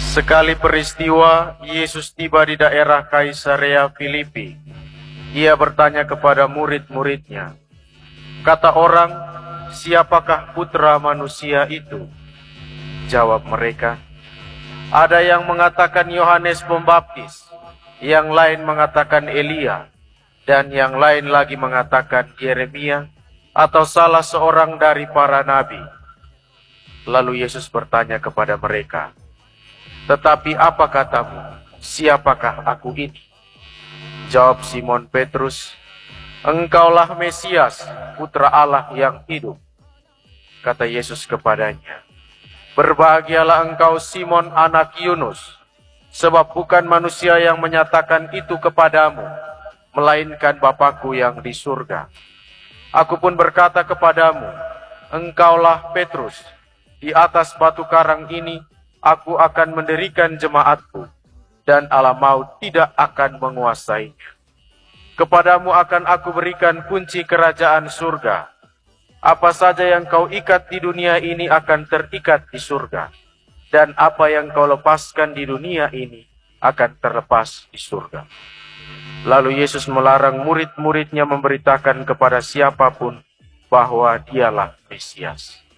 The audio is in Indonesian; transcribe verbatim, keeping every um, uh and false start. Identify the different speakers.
Speaker 1: Sekali peristiwa, Yesus tiba di daerah Kaisarea Filipi. Ia bertanya kepada murid-muridnya, kata orang, siapakah putra manusia itu? Jawab mereka, ada yang mengatakan Yohanes Pembaptis, yang lain mengatakan Elia, dan yang lain lagi mengatakan Yeremia, atau salah seorang dari para nabi. Lalu Yesus bertanya kepada mereka, tetapi apa katamu, siapakah aku ini? Jawab Simon Petrus, engkaulah Mesias, putra Allah yang hidup. Kata Yesus kepadanya, berbahagialah engkau Simon anak Yunus, sebab bukan manusia yang menyatakan itu kepadamu, melainkan Bapa-Ku yang di surga. Aku pun berkata kepadamu, engkaulah Petrus, di atas batu karang ini aku akan mendirikan jemaatku, dan alam maut tidak akan menguasainya. Kepadamu akan aku berikan kunci kerajaan surga. Apa saja yang kau ikat di dunia ini akan terikat di surga, dan apa yang kau lepaskan di dunia ini akan terlepas di surga. Lalu Yesus melarang murid-muridnya memberitakan kepada siapapun bahwa dialah Mesias.